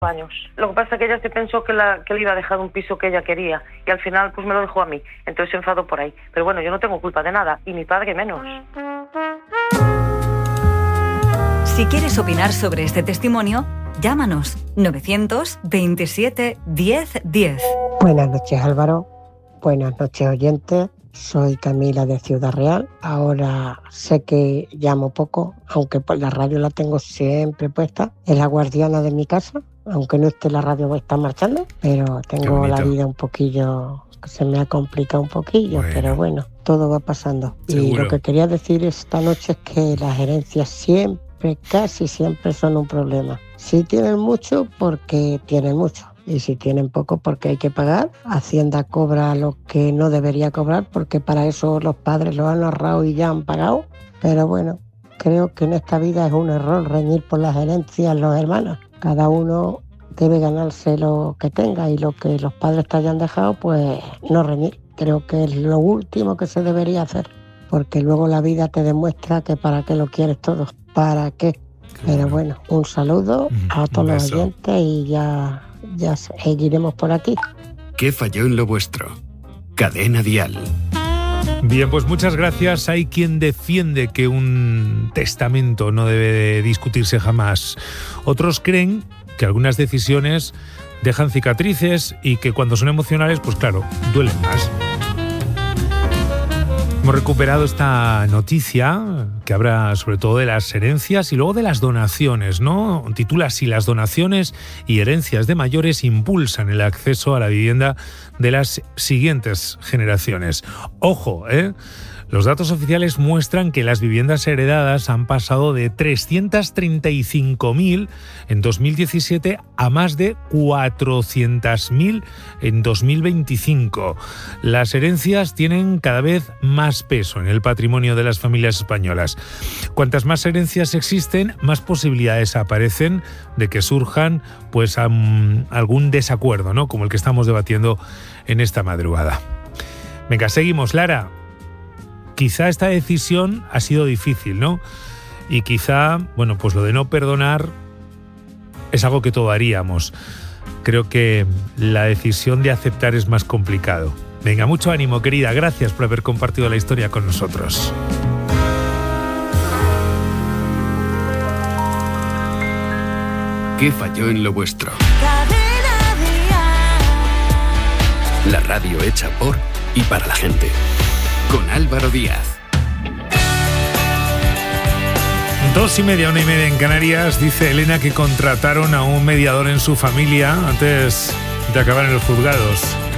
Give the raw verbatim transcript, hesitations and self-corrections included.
años. Lo que pasa es que ella se pensó que, la, que le iba a dejar un piso que ella quería y al final pues me lo dejó a mí, entonces se enfadó por ahí. Pero bueno, yo no tengo culpa de nada y mi padre menos. Si quieres opinar sobre este testimonio, llámanos novecientos veintisiete diez diez. Buenas noches, Álvaro. Buenas noches, oyentes. Soy Camila de Ciudad Real. Ahora sé que llamo poco, aunque por la radio la tengo siempre puesta. Es la guardiana de mi casa, aunque no esté la radio, está marchando, pero tengo la vida un poquillo, se me ha complicado un poquillo, bueno. Pero bueno, todo va pasando. ¿Seguro? Y lo que quería decir esta noche es que las herencias siempre, casi siempre son un problema. Si tienen mucho, porque tienen mucho. Y si tienen poco, porque hay que pagar. Hacienda cobra lo que no debería cobrar, porque para eso los padres lo han ahorrado y ya han pagado. Pero bueno, creo que en esta vida es un error reñir por las herencias los hermanos. Cada uno debe ganarse lo que tenga y lo que los padres te hayan dejado, pues no reñir. Creo que es lo último que se debería hacer, porque luego la vida te demuestra que para qué lo quieres todo, para qué. Pero bueno, un saludo a todos los oyentes y ya... ya seguiremos por aquí. ¿Qué falló en lo vuestro? Cadena Dial. Bien, pues muchas gracias. Hay quien defiende que un testamento no debe de discutirse jamás. Otros creen que algunas decisiones dejan cicatrices y que cuando son emocionales, pues claro, duelen más. Hemos recuperado esta noticia que habla sobre todo de las herencias y luego de las donaciones, ¿no? Titula así: las donaciones y herencias de mayores impulsan el acceso a la vivienda de las siguientes generaciones. Ojo, ¿eh? Los datos oficiales muestran que las viviendas heredadas han pasado de trescientas treinta y cinco mil en dos mil diecisiete a más de cuatrocientas mil en dos mil veinticinco. Las herencias tienen cada vez más peso en el patrimonio de las familias españolas. Cuantas más herencias existen, más posibilidades aparecen de que surjan pues um, algún desacuerdo, ¿no? Como el que estamos debatiendo en esta madrugada. Venga, seguimos, Lara. Quizá esta decisión ha sido difícil, ¿no? Y quizá, bueno, pues lo de no perdonar es algo que todos haríamos. Creo que la decisión de aceptar es más complicado. Venga, mucho ánimo, querida. Gracias por haber compartido la historia con nosotros. ¿Qué falló en lo vuestro? La radio hecha por y para la gente. Con Álvaro Díaz. Dos y media, una y media en Canarias. Dice Elena que contrataron a un mediador en su familia antes de acabar en los juzgados.